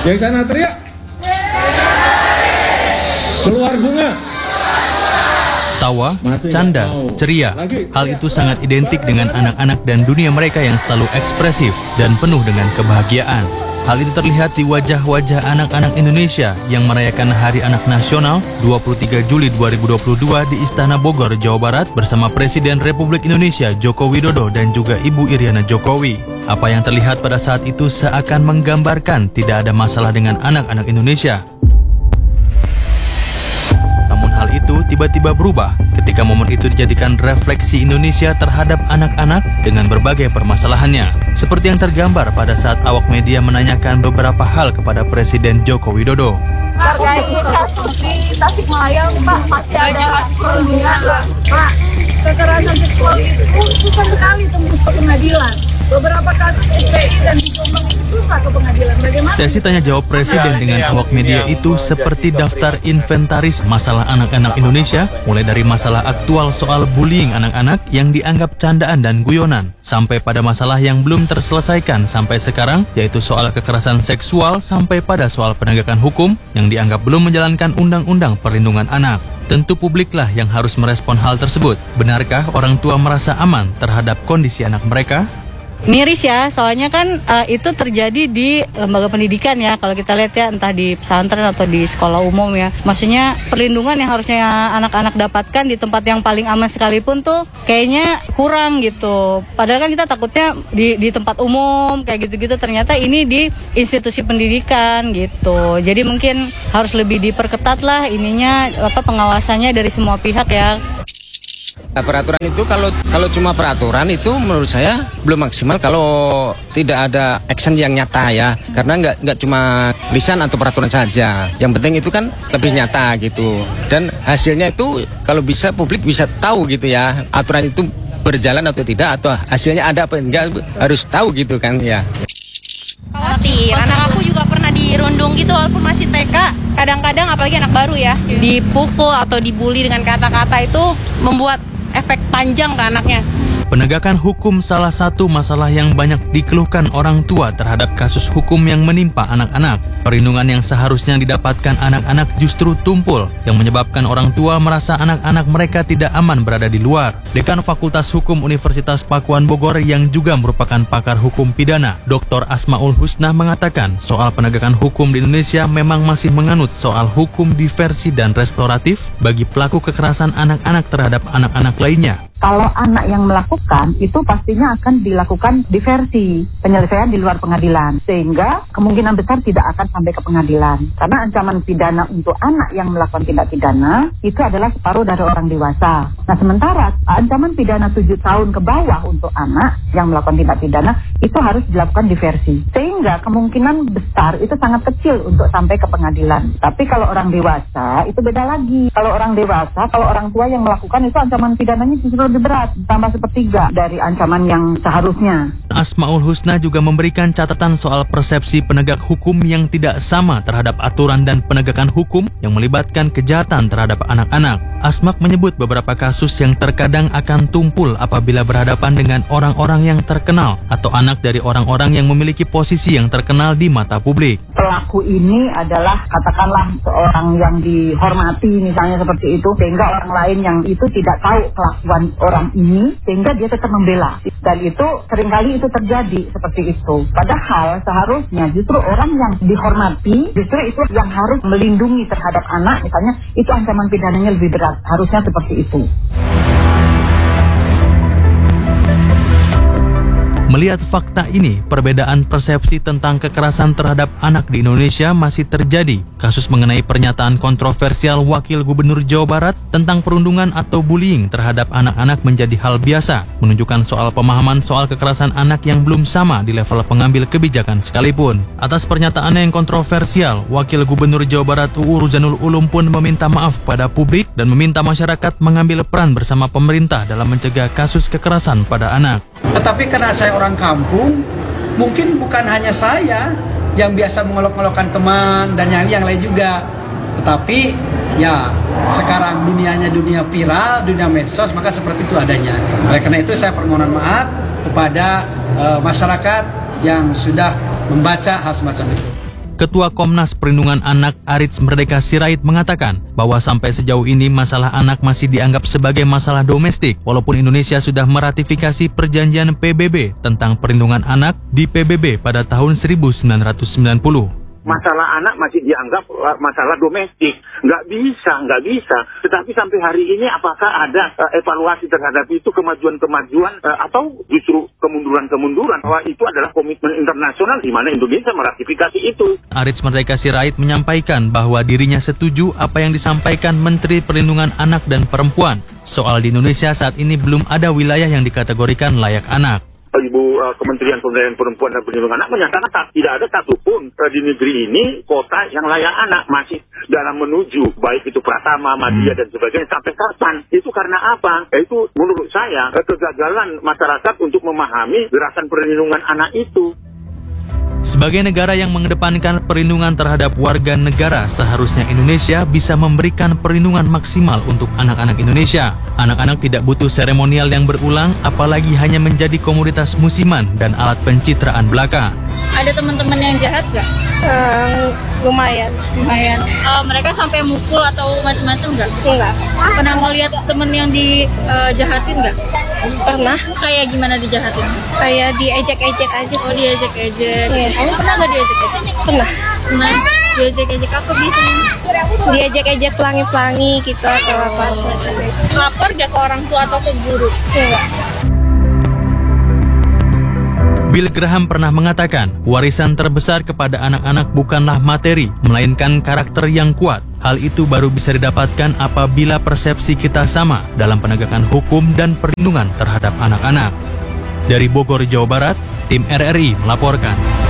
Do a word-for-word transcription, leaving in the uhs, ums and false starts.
Yang sana teriak. Keluar bunga. Tawa, canda, ceria, hal itu sangat identik dengan anak-anak dan dunia mereka yang selalu ekspresif dan penuh dengan kebahagiaan. Hal itu terlihat di wajah-wajah anak-anak Indonesia yang merayakan Hari Anak Nasional dua puluh tiga Juli dua ribu dua puluh dua di Istana Bogor, Jawa Barat bersama Presiden Republik Indonesia Joko Widodo dan juga Ibu Iriana Jokowi. Apa yang terlihat pada saat itu seakan menggambarkan tidak ada masalah dengan anak-anak Indonesia. Namun hal itu tiba-tiba berubah ketika momen itu dijadikan refleksi Indonesia terhadap anak-anak dengan berbagai permasalahannya. Seperti yang tergambar pada saat awak media menanyakan beberapa hal kepada Presiden Joko Widodo. Terkait kasus di Tasikmalaya, Pak, masih ada kasus perundungan, Pak. Kekerasan seksual itu susah sekali tembus ke pengadilan. Beberapa kasus S P I dan Jombang itu susah ke pengadilan. Bagaimana? Sesi tanya jawab Presiden dengan awak media itu seperti daftar inventaris masalah anak-anak Indonesia, mulai dari masalah aktual soal bullying anak-anak yang dianggap candaan dan guyonan, sampai pada masalah yang belum terselesaikan sampai sekarang, yaitu soal kekerasan seksual sampai pada soal penegakan hukum yang dianggap belum menjalankan Undang-Undang Perlindungan Anak. Tentu publiklah yang harus merespon hal tersebut. Benarkah orang tua merasa aman terhadap kondisi anak mereka? Miris ya, soalnya kan uh, itu terjadi di lembaga pendidikan ya. Kalau kita lihat ya, entah di pesantren atau di sekolah umum ya. Maksudnya perlindungan yang harusnya anak-anak dapatkan di tempat yang paling aman sekalipun tuh kayaknya kurang gitu. Padahal kan kita takutnya di, di tempat umum kayak gitu-gitu, ternyata ini di institusi pendidikan gitu. Jadi mungkin harus lebih diperketat lah ininya, apa pengawasannya dari semua pihak ya. Nah, peraturan itu kalau kalau cuma peraturan itu menurut saya belum maksimal kalau tidak ada action yang nyata ya, karena nggak nggak cuma lisan atau peraturan saja, yang penting itu kan lebih nyata gitu, dan hasilnya itu kalau bisa publik bisa tahu gitu ya, aturan itu berjalan atau tidak, atau hasilnya ada apa enggak, harus tahu gitu kan ya. Khawatir, anak aku juga pernah dirundung gitu walaupun masih T K. Kadang-kadang apalagi anak baru ya, dipukul atau dibully dengan kata-kata itu membuat efek panjang ke anaknya. Penegakan hukum salah satu masalah yang banyak dikeluhkan orang tua terhadap kasus hukum yang menimpa anak-anak. Perlindungan yang seharusnya didapatkan anak-anak justru tumpul, yang menyebabkan orang tua merasa anak-anak mereka tidak aman berada di luar. Dekan Fakultas Hukum Universitas Pakuan Bogor yang juga merupakan pakar hukum pidana, Doktor Asmaul Husna mengatakan soal penegakan hukum di Indonesia memang masih menganut soal hukum diversi dan restoratif bagi pelaku kekerasan anak-anak terhadap anak-anak lainnya. Kalau anak yang melakukan, itu pastinya akan dilakukan diversi, penyelesaian di luar pengadilan. Sehingga kemungkinan besar tidak akan sampai ke pengadilan. Karena ancaman pidana untuk anak yang melakukan tindak pidana, itu adalah separuh dari orang dewasa. Nah sementara ancaman pidana tujuh tahun ke bawah untuk anak yang melakukan tindak pidana, itu harus dilakukan diversi. Sehingga kemungkinan besar itu sangat kecil untuk sampai ke pengadilan. Tapi kalau orang dewasa, itu beda lagi. Kalau orang dewasa, kalau orang tua yang melakukan itu ancaman pidananya justru lebih berat, tambah sepertiga dari ancaman yang seharusnya. Asmaul Husna juga memberikan catatan soal persepsi penegak hukum yang tidak sama terhadap aturan dan penegakan hukum yang melibatkan kejahatan terhadap anak-anak. Asmak menyebut beberapa kasus yang terkadang akan tumpul apabila berhadapan dengan orang-orang yang terkenal atau anak dari orang-orang yang memiliki posisi yang terkenal di mata publik. Pelaku ini adalah katakanlah seorang yang dihormati misalnya seperti itu, sehingga orang lain yang itu tidak tahu kelakuan orang ini, sehingga dia tetap membela. Dan itu seringkali itu terjadi seperti itu. Padahal seharusnya justru orang yang dihormati, justru itu yang harus melindungi terhadap anak, misalnya itu ancaman pidananya lebih berat. Harusnya seperti itu. Melihat fakta ini, perbedaan persepsi tentang kekerasan terhadap anak di Indonesia masih terjadi. Kasus mengenai pernyataan kontroversial Wakil Gubernur Jawa Barat tentang perundungan atau bullying terhadap anak-anak menjadi hal biasa, menunjukkan soal pemahaman soal kekerasan anak yang belum sama di level pengambil kebijakan sekalipun. Atas pernyataannya yang kontroversial, Wakil Gubernur Jawa Barat U U Ruzanul Ulum pun meminta maaf pada publik dan meminta masyarakat mengambil peran bersama pemerintah dalam mencegah kasus kekerasan pada anak. Tetapi karena saya orang kampung, mungkin bukan hanya saya yang biasa mengolok-olokkan teman dan yang yang lain juga. Tetapi ya sekarang dunianya dunia viral, dunia medsos, maka seperti itu adanya. Oleh karena itu saya permohonan maaf kepada uh, masyarakat yang sudah membaca hal semacam itu. Ketua Komnas Perlindungan Anak Arits Merdeka Sirait mengatakan bahwa sampai sejauh ini masalah anak masih dianggap sebagai masalah domestik walaupun Indonesia sudah meratifikasi perjanjian P B B tentang perlindungan anak di P B B pada tahun seribu sembilan ratus sembilan puluh. Masalah anak masih dianggap uh, masalah domestik. Nggak bisa, nggak bisa. Tetapi sampai hari ini apakah ada uh, evaluasi terhadap itu, kemajuan-kemajuan uh, atau justru kemunduran-kemunduran? Bahwa itu adalah komitmen internasional di mana Indonesia meratifikasi itu. Arits Merdeka Sirait menyampaikan bahwa dirinya setuju apa yang disampaikan Menteri Perlindungan Anak dan Perempuan. Soal di Indonesia saat ini belum ada wilayah yang dikategorikan layak anak. Ibu uh, Kementerian Pemberdayaan Perempuan dan Perlindungan Anak menyatakan tak, tidak ada satupun uh, di negeri ini kota yang layak anak, masih dalam menuju baik itu Pratama, Madya dan sebagainya. Sampai kapan? Itu karena apa? Itu menurut saya uh, kegagalan masyarakat untuk memahami gerakan perlindungan anak itu. Sebagai negara yang mengedepankan perlindungan terhadap warga negara, seharusnya Indonesia bisa memberikan perlindungan maksimal untuk anak-anak Indonesia. Anak-anak tidak butuh seremonial yang berulang, apalagi hanya menjadi komoditas musiman dan alat pencitraan belaka. Ada teman-teman yang jahat nggak? Um, lumayan. Lumayan. Uh, mereka sampai mukul atau macam-macam nggak? Enggak. Pernah ngeliat temen yang dijahatin nggak? Pernah. Kayak gimana dijahatin? Kayak diejek-ejek aja sih. Oh, diejek-ejek. Iya. Kamu pernah nggak diejek-ejek? Pernah. Pernah. Diejek-ejek apa biasanya? Diejek-ejek pelangi-pelangi gitu atau apa semacam itu. Lapor nggak ke orang tua atau ke guru? Enggak. Bill Graham pernah mengatakan, warisan terbesar kepada anak-anak bukanlah materi, melainkan karakter yang kuat. Hal itu baru bisa didapatkan apabila persepsi kita sama dalam penegakan hukum dan perlindungan terhadap anak-anak. Dari Bogor, Jawa Barat, tim R R I melaporkan.